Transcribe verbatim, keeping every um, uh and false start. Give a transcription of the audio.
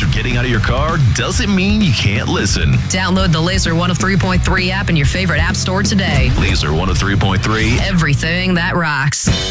So getting out of your car doesn't mean you can't listen. Download the Laser one oh three point three app in your favorite app store today. Laser one oh three point three. Everything that rocks.